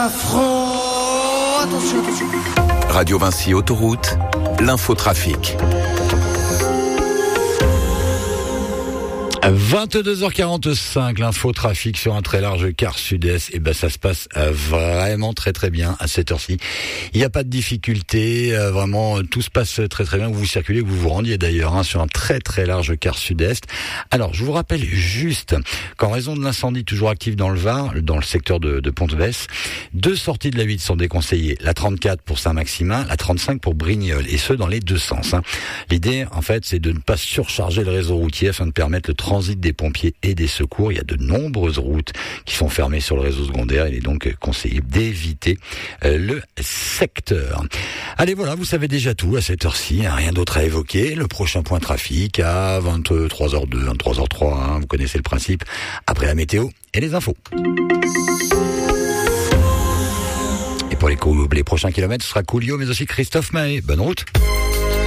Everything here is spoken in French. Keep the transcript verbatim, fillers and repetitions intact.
affront. Attention, attention. Radio Vinci Autoroute, l'infotrafic. vingt-deux heures quarante-cinq, l'infotrafic sur un très large quart sud-est. Et ben, ça se passe vraiment très très bien à cette heure-ci. Il n'y a pas de difficulté, vraiment tout se passe très très bien. Vous circulez, que vous vous rendiez d'ailleurs hein, sur un très très large quart sud-est. Alors, je vous rappelle juste qu'en raison de l'incendie toujours actif dans le Var, dans le secteur de, de Pont-de-Vesse, deux sorties de la huit sont déconseillées. La trente-quatre pour Saint-Maximin, la trente-cinq pour Brignoles, et ce dans les deux sens. Hein. L'idée, en fait, c'est de ne pas surcharger le réseau routier afin de permettre le transit des pompiers et des secours. Il y a de nombreuses routes qui sont fermées sur le réseau secondaire. Il est donc conseillé d'éviter euh, le secteur. Allez, voilà, vous savez déjà tout à cette heure-ci. Hein, rien d'autre à évoquer. Le prochain point trafic à vingt-trois heures deux, vingt-trois heures trois. Hein, vous connaissez le principe. Après la météo et les infos. Et pour les, les prochains kilomètres, ce sera Coolio, mais aussi Christophe Mahé. Bonne route.